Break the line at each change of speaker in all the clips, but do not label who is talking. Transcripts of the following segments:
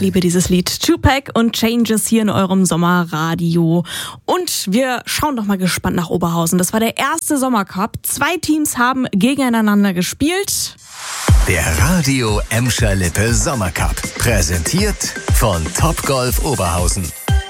liebe dieses Lied. Tupac und Changes hier in eurem Sommerradio. Und wir schauen doch mal gespannt nach Oberhausen. Das war der erste Sommercup. 2 Teams haben gegeneinander gespielt.
Der Radio Emscher Lippe Sommercup. Präsentiert von Topgolf Oberhausen.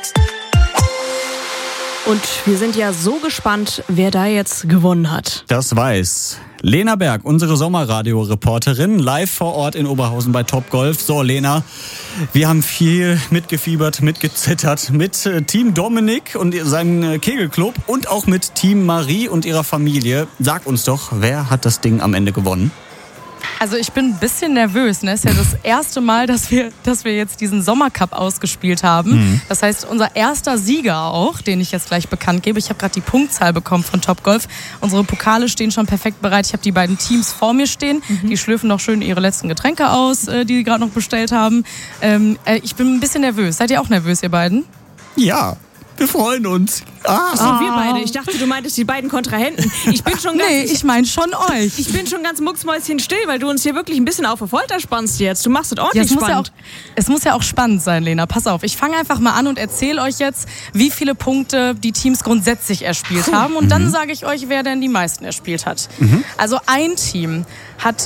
Und wir sind ja so gespannt, wer da jetzt gewonnen hat.
Das weiß Lena Berg, unsere Sommerradio-Reporterin, live vor Ort in Oberhausen bei Topgolf. So, Lena, wir haben viel mitgefiebert, mitgezittert mit Team Dominik und seinem Kegelclub und auch mit Team Marie und ihrer Familie. Sag uns doch, wer hat das Ding am Ende gewonnen?
Also ich bin ein bisschen nervös. Es ist ja das erste Mal, dass wir jetzt diesen Sommercup ausgespielt haben. Das heißt, unser erster Sieger auch, den ich jetzt gleich bekannt gebe. Ich habe gerade die Punktzahl bekommen von Topgolf. Unsere Pokale stehen schon perfekt bereit. Ich habe die beiden Teams vor mir stehen. Die schlürfen noch schön ihre letzten Getränke aus, die sie gerade noch bestellt haben. Ich bin ein bisschen nervös. Seid ihr auch nervös, ihr beiden?
Ja. Wir freuen uns.
Wir beide. Ich dachte, du meintest die beiden Kontrahenten. Ich bin schon
ich meine schon euch.
Ich bin schon ganz mucksmäuschenstill, weil du uns hier wirklich ein bisschen auf die Folter spannst jetzt. Du machst es ordentlich spannend.
Es muss ja auch spannend sein, Lena. Pass auf, ich fange einfach mal an und erzähle euch jetzt, wie viele Punkte die Teams grundsätzlich erspielt haben. Und dann sage ich euch, wer denn die meisten erspielt hat. Also ein Team hat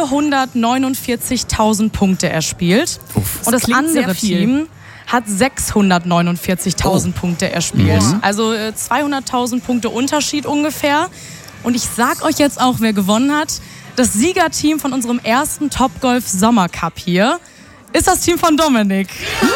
449.000 Punkte erspielt. Und das andere Team hat 649.000 Punkte erspielt. Also 200.000 Punkte Unterschied ungefähr. Und ich sag euch jetzt auch, wer gewonnen hat. Das Siegerteam von unserem ersten Topgolf Sommercup hier ist das Team von Dominik.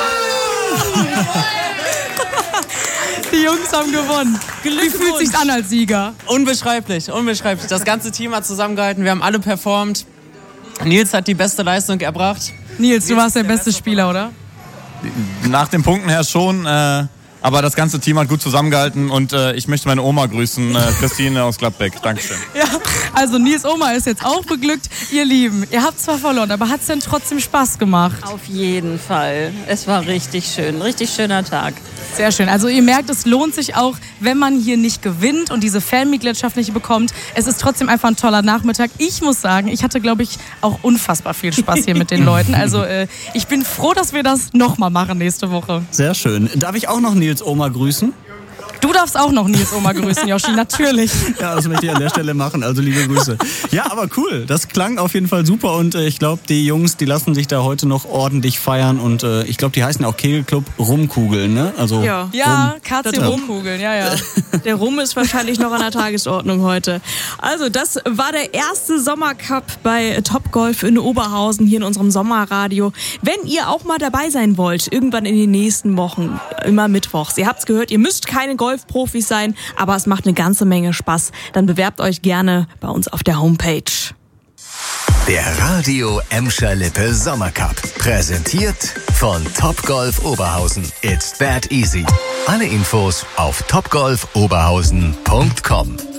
Die Jungs haben gewonnen. Wie fühlt sich's an als Sieger?
Unbeschreiblich. Das ganze Team hat zusammengehalten, wir haben alle performt. Nils hat die beste Leistung erbracht.
Nils, du warst der beste Spieler, oder?
Nach den Punkten her schon, aber das ganze Team hat gut zusammengehalten und ich möchte meine Oma grüßen, Christine aus Gladbeck. Dankeschön.
Ja, also Nils Oma ist jetzt auch beglückt. Ihr Lieben, ihr habt zwar verloren, aber hat es denn trotzdem Spaß gemacht?
Auf jeden Fall. Es war richtig schön, richtig schöner Tag.
Sehr schön. Also ihr merkt, es lohnt sich auch, wenn man hier nicht gewinnt und diese Fanmitgliedschaft nicht bekommt. Es ist trotzdem einfach ein toller Nachmittag. Ich muss sagen, ich hatte, glaube ich, auch unfassbar viel Spaß hier mit den Leuten. Also ich bin froh, dass wir das nochmal machen nächste Woche.
Sehr schön. Darf ich auch noch Nils Oma grüßen?
Du darfst auch noch Nils Oma grüßen, Joshi, natürlich.
Ja, das möchte ich an der Stelle machen, also liebe Grüße. Ja, aber cool, das klang auf jeden Fall super und ich glaube, die Jungs, die lassen sich da heute noch ordentlich feiern und ich glaube, die heißen auch Kegelclub Rumkugeln, ne? Also
ja, KC Rumkugeln, ja.
Der Rum ist wahrscheinlich noch an der Tagesordnung heute. Also, das war der erste Sommercup bei Topgolf in Oberhausen hier in unserem Sommerradio. Wenn ihr auch mal dabei sein wollt, irgendwann in den nächsten Wochen, immer mittwochs, ihr habt's gehört, ihr müsst keine Golfprofis sein, aber es macht eine ganze Menge Spaß. Dann bewerbt euch gerne bei uns auf der Homepage.
Der Radio Emscher Lippe Sommercup. Präsentiert von Topgolf Oberhausen. It's that easy. Alle Infos auf topgolfoberhausen.com.